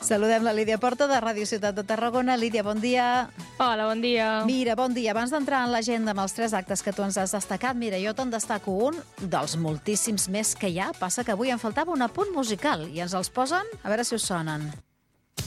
Saludem la Lídia Porta de Ràdio Ciutat de Tarragona. Lídia, bon dia. Hola, bon dia. Mira, bon dia. Abans d'entrar en l'agenda amb els 3 actes que tu ens has destacat, mira, jo te'n destaco un dels moltíssims més que hi ha. Passa que avui em faltava un apunt musical i ens els posen, a veure si us sonen.